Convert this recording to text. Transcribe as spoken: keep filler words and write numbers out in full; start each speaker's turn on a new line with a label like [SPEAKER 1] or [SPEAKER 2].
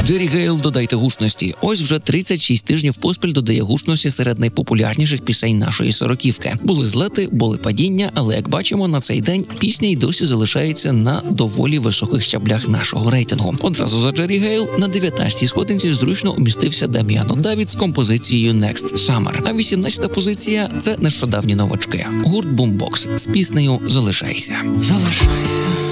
[SPEAKER 1] Джері Гейл «Додайте гучності». Ось вже тридцять шість тижнів поспіль додає гучності серед найпопулярніших пісень нашої сороківки. Були злети, були падіння, але, як бачимо, на цей день пісня й досі залишається на доволі високих щаблях нашого рейтингу. Одразу за Джері Гейл на дев'ятнадцятій сходинці зручно умістився Дам'яно Давід з композицією «Next Summer». А вісімнадцята позиція – це нещодавні новачки. Гурт «Бумбокс» з піснею «Залишайся».
[SPEAKER 2] Залишайся.